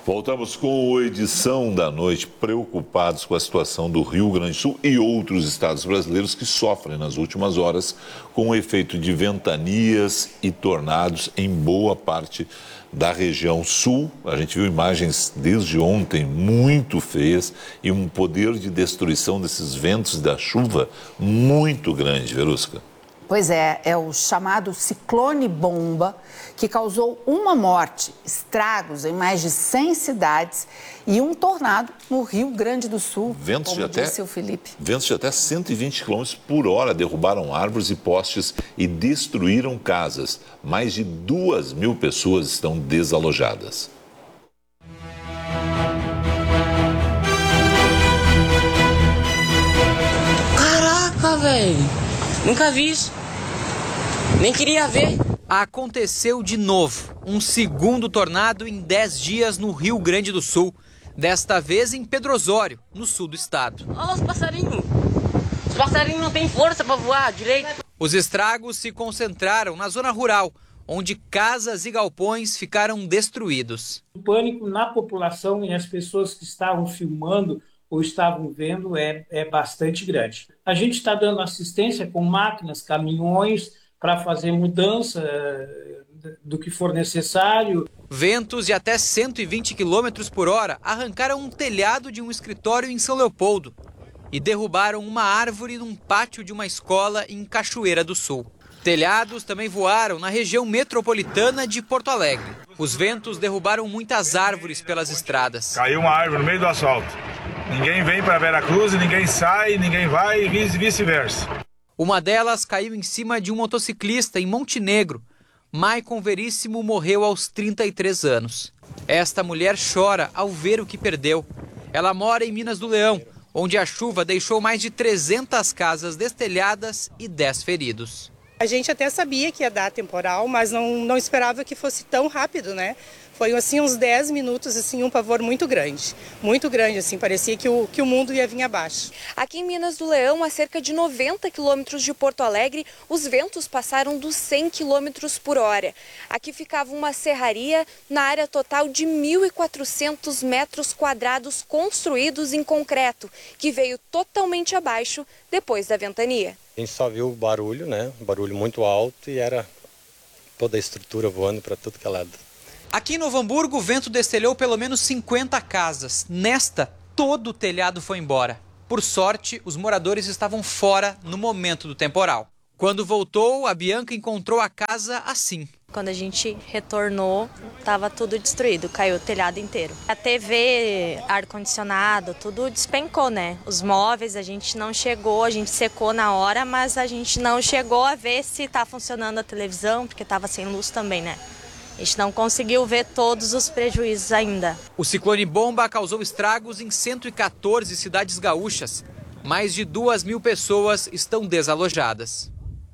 Voltamos com a edição da noite, preocupados com a situação do Rio Grande do Sul e outros estados brasileiros que sofrem nas últimas horas com o efeito de ventanias e tornados em boa parte da região sul. A gente viu imagens desde ontem muito feias e um poder de destruição desses ventos da chuva muito grande, Verusca. Pois é o chamado ciclone bomba, que causou uma morte, estragos em mais de 100 cidades e um tornado no Rio Grande do Sul, como disse o Felipe. Ventos de até 120 km por hora derrubaram árvores e postes e destruíram casas. Mais de 2.000 pessoas estão desalojadas. Caraca, velho! Nunca vi isso. Nem queria ver. Aconteceu de novo, um segundo tornado em 10 dias no Rio Grande do Sul. Desta vez em Pedro Osório, no sul do estado. Olha os passarinhos. Os passarinhos não têm força para voar direito. Os estragos se concentraram na zona rural, onde casas e galpões ficaram destruídos. O pânico na população e as pessoas que estavam filmando ou estavam vendo é bastante grande. A gente está dando assistência com máquinas, caminhões, para fazer mudança do que for necessário. Ventos de até 120 km por hora arrancaram um telhado de um escritório em São Leopoldo e derrubaram uma árvore num pátio de uma escola em Cachoeira do Sul. Telhados também voaram na região metropolitana de Porto Alegre. Os ventos derrubaram muitas árvores pelas estradas. Caiu uma árvore no meio do asfalto. Ninguém vem para Veracruz, ninguém sai, ninguém vai e vice-versa. Uma delas caiu em cima de um motociclista em Montenegro. Maicon Veríssimo morreu aos 33 anos. Esta mulher chora ao ver o que perdeu. Ela mora em Minas do Leão, onde a chuva deixou mais de 300 casas destelhadas e 10 feridos. A gente até sabia que ia dar temporal, mas não esperava que fosse tão rápido, né? Foi assim uns 10 minutos, assim, um pavor muito grande, assim, parecia que o mundo ia vir abaixo. Aqui em Minas do Leão, a cerca de 90 quilômetros de Porto Alegre, os ventos passaram dos 100 quilômetros por hora. Aqui ficava uma serraria na área total de 1.400 metros quadrados construídos em concreto, que veio totalmente abaixo depois da ventania. A gente só viu o barulho, né? Um barulho muito alto e era toda a estrutura voando para tudo que é lado. Aqui em Novo Hamburgo, o vento destelhou pelo menos 50 casas. Nesta, todo o telhado foi embora. Por sorte, os moradores estavam fora no momento do temporal. Quando voltou, a Bianca encontrou a casa assim. Quando a gente retornou, estava tudo destruído, caiu o telhado inteiro. A TV, ar-condicionado, tudo despencou, né? Os móveis a gente não chegou, a gente secou na hora, mas a gente não chegou a ver se está funcionando a televisão, porque estava sem luz também, né? A gente não conseguiu ver todos os prejuízos ainda. O ciclone bomba causou estragos em 114 cidades gaúchas. Mais de 2.000 pessoas estão desalojadas.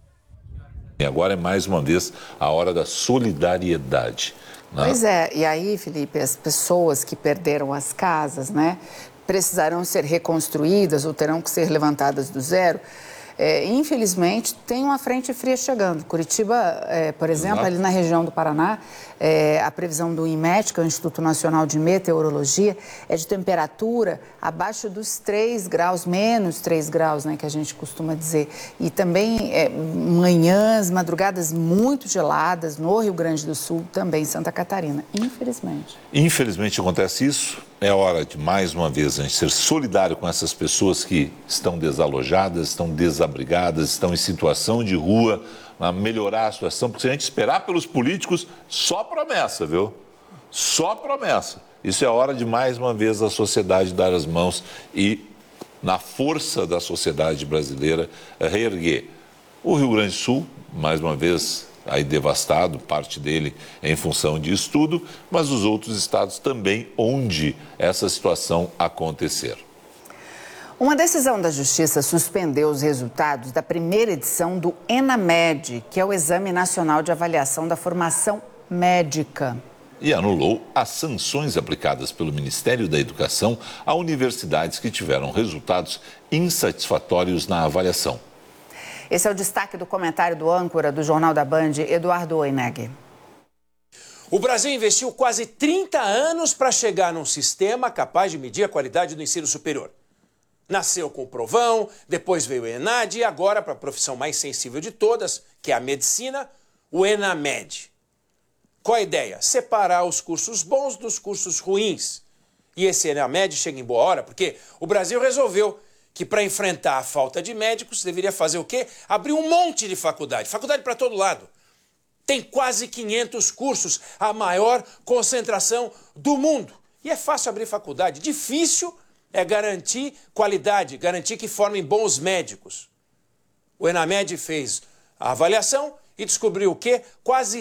E agora é mais uma vez a hora da solidariedade. Né? Pois é, e aí, Felipe, as pessoas que perderam as casas, né, precisarão ser reconstruídas ou terão que ser levantadas do zero. Infelizmente, tem uma frente fria chegando. Curitiba, por exemplo, ali na região do Paraná, a previsão do INMET, que é o Instituto Nacional de Meteorologia, é de temperatura abaixo dos 3 graus, menos 3 graus, né, que a gente costuma dizer. E também manhãs, madrugadas muito geladas no Rio Grande do Sul, também em Santa Catarina, infelizmente. Infelizmente acontece isso. É hora de, mais uma vez, a gente ser solidário com essas pessoas que estão desalojadas, estão desabrigadas, estão em situação de rua, a melhorar a situação, porque se a gente esperar pelos políticos, só promessa, viu? Só promessa. Isso é hora de, mais uma vez, a sociedade dar as mãos e, na força da sociedade brasileira, reerguer. O Rio Grande do Sul, mais uma vez, aí devastado, parte dele em função disso tudo, mas os outros estados também onde essa situação acontecer. Uma decisão da Justiça suspendeu os resultados da primeira edição do ENAMED, que é o Exame Nacional de Avaliação da Formação Médica. E anulou as sanções aplicadas pelo Ministério da Educação a universidades que tiveram resultados insatisfatórios na avaliação. Esse é o destaque do comentário do âncora do Jornal da Band, Eduardo Oineg. O Brasil investiu quase 30 anos para chegar num sistema capaz de medir a qualidade do ensino superior. Nasceu com o Provão, depois veio o ENAD e agora, para a profissão mais sensível de todas, que é a medicina, o ENAMED. Qual a ideia? Separar os cursos bons dos cursos ruins. E esse ENAMED chega em boa hora, porque o Brasil resolveu que para enfrentar a falta de médicos deveria fazer o quê? Abrir um monte de faculdade para todo lado. Tem quase 500 cursos, a maior concentração do mundo. E é fácil abrir faculdade, difícil é garantir qualidade, garantir que formem bons médicos. O ENAMED fez a avaliação e descobriu o quê? Quase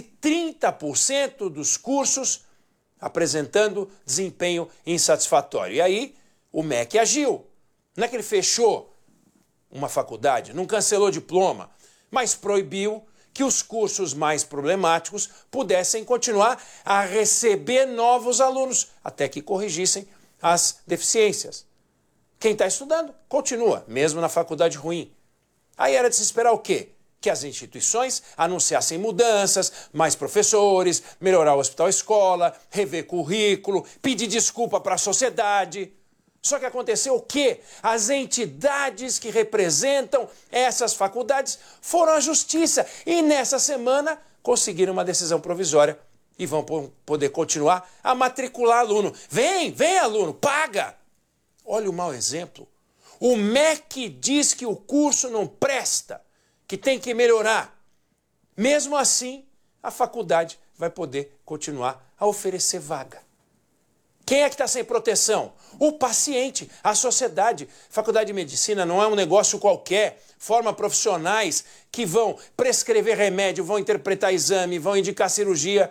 30% dos cursos apresentando desempenho insatisfatório. E aí o MEC agiu. Não é que ele fechou uma faculdade, não cancelou diploma, mas proibiu que os cursos mais problemáticos pudessem continuar a receber novos alunos, até que corrigissem as deficiências. Quem está estudando, continua, mesmo na faculdade ruim. Aí era de se esperar o quê? Que as instituições anunciassem mudanças, mais professores, melhorar o hospital-escola, rever currículo, pedir desculpa para a sociedade. Só que aconteceu o quê? As entidades que representam essas faculdades foram à justiça e nessa semana conseguiram uma decisão provisória e vão poder continuar a matricular aluno. Vem aluno, paga! Olha o mau exemplo. O MEC diz que o curso não presta, que tem que melhorar. Mesmo assim, a faculdade vai poder continuar a oferecer vaga. Quem é que está sem proteção? O paciente, a sociedade. Faculdade de Medicina não é um negócio qualquer. Forma profissionais que vão prescrever remédio, vão interpretar exame, vão indicar cirurgia.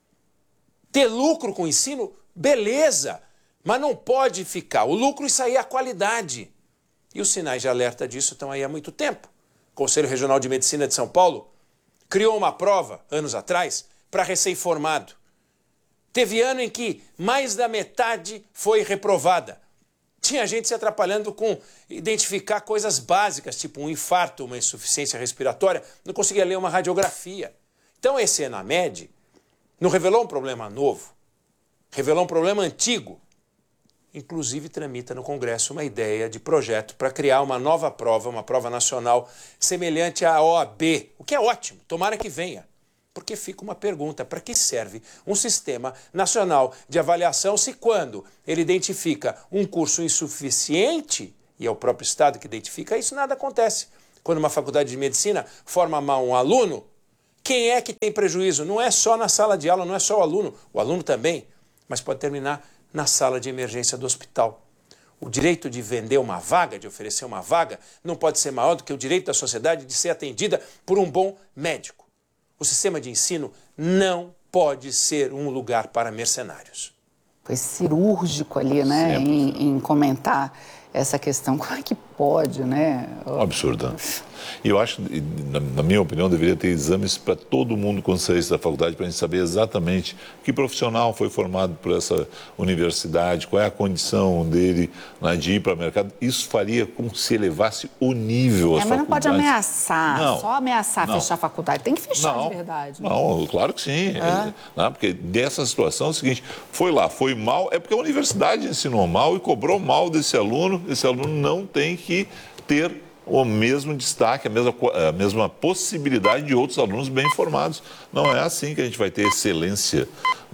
Ter lucro com o ensino? Beleza, mas não pode ficar. O lucro, isso aí é a qualidade. E os sinais de alerta disso estão aí há muito tempo. O Conselho Regional de Medicina de São Paulo criou uma prova, anos atrás, para recém-formado. Teve ano em que mais da metade foi reprovada. Tinha gente se atrapalhando com identificar coisas básicas, tipo um infarto, uma insuficiência respiratória, não conseguia ler uma radiografia. Então esse ENAMED não revelou um problema novo, revelou um problema antigo. Inclusive tramita no Congresso uma ideia de projeto para criar uma nova prova, uma prova nacional semelhante à OAB, o que é ótimo, tomara que venha. Porque fica uma pergunta, para que serve um sistema nacional de avaliação se quando ele identifica um curso insuficiente, e é o próprio Estado que identifica isso, nada acontece. Quando uma faculdade de medicina forma mal um aluno, quem é que tem prejuízo? Não é só na sala de aula, não é só o aluno também, mas pode terminar na sala de emergência do hospital. O direito de vender uma vaga, de oferecer uma vaga, não pode ser maior do que o direito da sociedade de ser atendida por um bom médico. O sistema de ensino não pode ser um lugar para mercenários. Foi cirúrgico ali, né, em comentar essa questão. Como é que pode, né? Um absurdo. E eu acho, na minha opinião, deveria ter exames para todo mundo quando saísse da faculdade, para a gente saber exatamente que profissional foi formado por essa universidade, qual é a condição dele, né, de ir para o mercado. Isso faria com se elevasse o nível às faculdades. Mas não pode ameaçar, só ameaçar fechar a faculdade. Tem que fechar de verdade. Né? Não, claro que sim. Porque dessa situação é o seguinte, foi lá, foi mal, é porque a universidade ensinou mal e cobrou mal desse aluno. Esse aluno não tem que ter o mesmo destaque, a mesma possibilidade de outros alunos bem formados. Não é assim que a gente vai ter excelência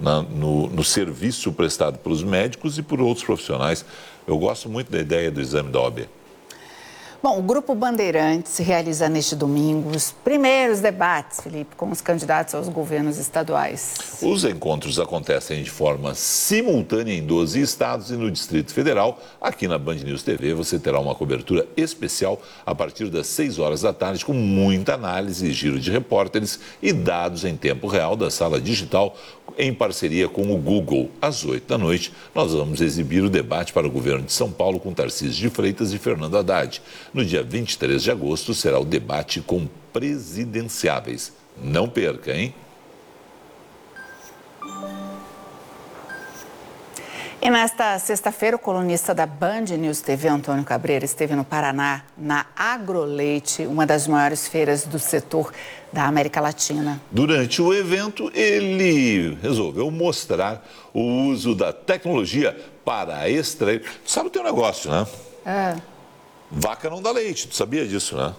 no serviço prestado pelos médicos e por outros profissionais. Eu gosto muito da ideia do exame da OAB. Bom, o Grupo Bandeirantes realiza neste domingo os primeiros debates, Felipe, com os candidatos aos governos estaduais. Os encontros acontecem de forma simultânea em 12 estados e no Distrito Federal. Aqui na Band News TV você terá uma cobertura especial a partir das 6 horas da tarde, com muita análise, giro de repórteres e dados em tempo real da sala digital, em parceria com o Google. Às 8 da noite, nós vamos exibir o debate para o governo de São Paulo com Tarcísio de Freitas e Fernando Haddad. No dia 23 de agosto será o debate com presidenciáveis. Não perca, hein? E nesta sexta-feira, o colunista da Band News TV, Antônio Cabreira, esteve no Paraná, na Agroleite, uma das maiores feiras do setor da América Latina. Durante o evento, ele resolveu mostrar o uso da tecnologia para extrair. Sabe, tem um negócio, né? Vaca não dá leite, tu sabia disso, né?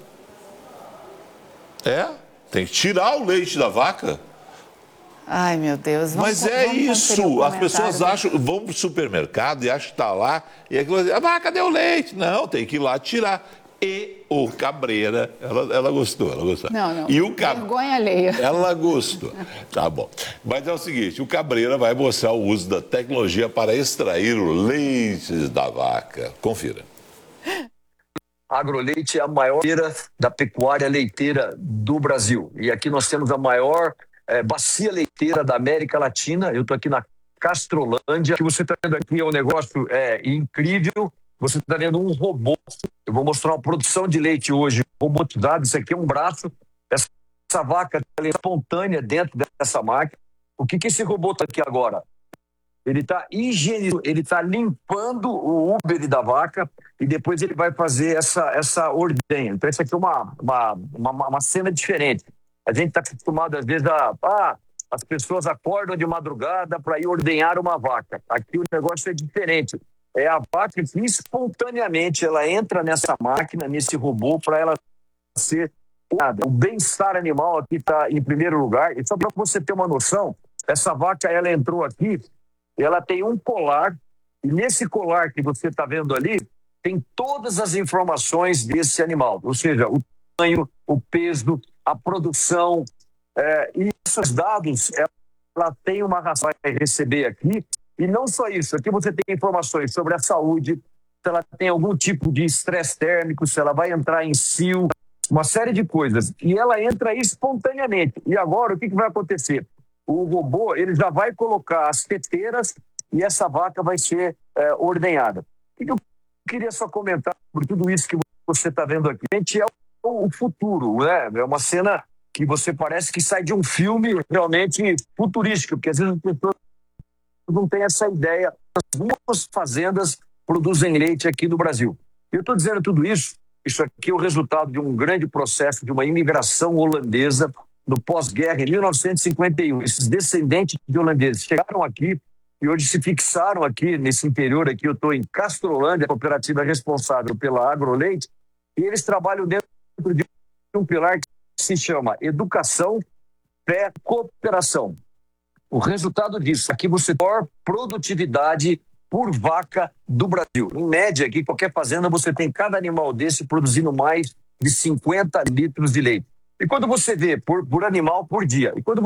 Tem que tirar o leite da vaca. Ai, meu Deus. Mas é isso. As pessoas acham, vão para o supermercado e acham que está lá. E aquilo assim, cadê o leite? Não, tem que ir lá tirar. E o Cabreira, ela gostou. Não. E o vergonha alheia. Ela gostou. Tá bom. Mas é o seguinte, o Cabreira vai mostrar o uso da tecnologia para extrair o leite da vaca. Confira. A Agroleite é a maior feira da pecuária leiteira do Brasil. E aqui nós temos a maior bacia leiteira da América Latina. Eu estou aqui na Castrolândia. O que você está vendo aqui é um negócio incrível. Você está vendo um robô. Eu vou mostrar uma produção de leite hoje robotizado. Isso aqui é um braço. Essa vaca é espontânea dentro dessa máquina. O que esse robô está aqui agora? Ele está higienizando, ele está limpando o úbere da vaca e depois ele vai fazer essa ordenha. Então, isso aqui é uma cena diferente. A gente está acostumado, às vezes, as pessoas acordam de madrugada para ir ordenhar uma vaca. Aqui o negócio é diferente. É a vaca que espontaneamente ela entra nessa máquina, nesse robô, para ela ser ordenhada. O bem-estar animal aqui está em primeiro lugar. E só para você ter uma noção, essa vaca ela entrou aqui, ela tem um colar, e nesse colar que você está vendo ali, tem todas as informações desse animal. Ou seja, o tamanho, o peso, a produção, e esses dados ela tem uma razão para receber aqui. E não só isso, aqui você tem informações sobre a saúde, se ela tem algum tipo de estresse térmico, se ela vai entrar em cio, uma série de coisas. E ela entra espontaneamente. E agora, o que vai acontecer? O robô ele já vai colocar as teteiras e essa vaca vai ser ordenhada. O que eu queria só comentar sobre tudo isso que você está vendo aqui? A gente é o futuro, né? É uma cena que você parece que sai de um filme realmente futurístico, porque às vezes as pessoas não têm essa ideia. As fazendas produzem leite aqui no Brasil. Eu estou dizendo tudo isso aqui é o resultado de um grande processo de uma imigração holandesa no pós-guerra, em 1951. Esses descendentes de holandeses chegaram aqui e hoje se fixaram aqui nesse interior. Aqui eu estou em Castrolândia, a cooperativa responsável pela Agroleite, e eles trabalham dentro de um pilar que se chama Educação, Fé, Cooperação. O resultado disso, aqui você tem a maior produtividade por vaca do Brasil. Em média, aqui, qualquer fazenda, você tem cada animal desse produzindo mais de 50 litros de leite. E quando você vê por animal por dia, e quando